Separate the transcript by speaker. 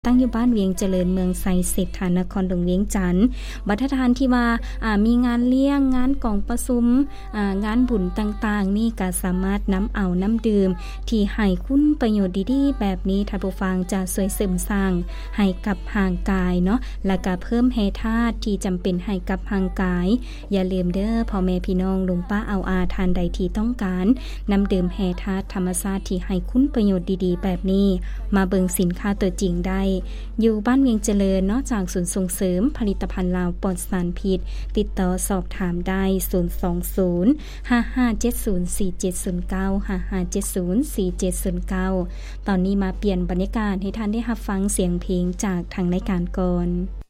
Speaker 1: ตั้งอยู่บ้านเวียงเจริญเมืองไซเศรษฐานครหลวงเวียงจันทน์บัดทานที่ว่ามีงานเลี้ยงงานกองประชุมงานบุญต่างๆนี่ก็สามารถนำเอาน้ำดื่มที่ให้คุณประโยชน์ดีๆแบบนี้ท่านผู้ฟังจะช่วยเสริมสร้างให้กับร่างกายเนาะและก็เพิ่มแร่ธาตุที่จำเป็นให้กับร่างกายอย่าลืมเด้อพ่อแม่พี่น้องลุงป้าเอาอาทานใดที่ต้องการน้ำดื่มแร่ธาตุธรรมชาติที่ให้คุณประโยชน์ดีๆแบบนี้มาเบิ่งสินค้าตัวจริงได้อยู่บ้านเวียงเจริญนอกจากศูนย์ส่งเสริมผลิตภัณฑ์ลาวปลอดสารพิษติดต่อสอบถามได้02055704709 55704709ตอนนี้มาเปลี่ยนบรรยากาศให้ท่านได้รับฟังเสียงเพลงจากทางรายการก่อน